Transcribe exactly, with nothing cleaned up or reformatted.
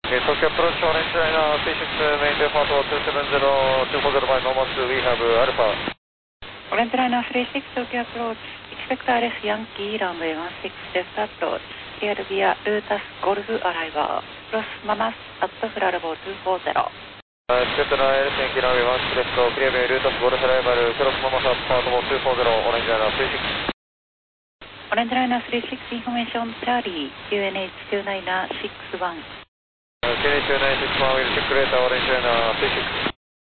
Okay, Tokyo approach Orange China three six main departure two seven zero two four zero by normal two, we have Alpha. Orange Liner three six Tokyo approach, expect R S Yankee runway one six left approach, clear via Lutas Golf arrival, cross Mamas at flight level two four zero. Uh, expect R S Yankee runway one six left, clear via Lutas Golf arrival, cross Mamas at flight level two four zero, Orange Liner three six. Orange Liner three six information Charlie, Q N H two nine six one. Uh, Q N H two nine six one will check later, Orange Liner three six.